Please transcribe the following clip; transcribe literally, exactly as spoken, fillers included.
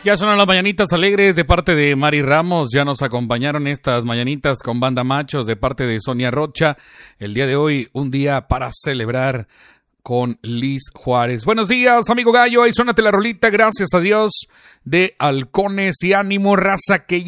Ya sonan las mañanitas alegres de parte de Mari Ramos. Ya nos acompañaron estas mañanitas con Banda Machos de parte de Sonia Rocha. El día de hoy, un día para celebrar con Liz Juárez. Buenos días, amigo Gallo. Ahí suénate la rolita, gracias a Dios, de Halcones y Ánimo, raza que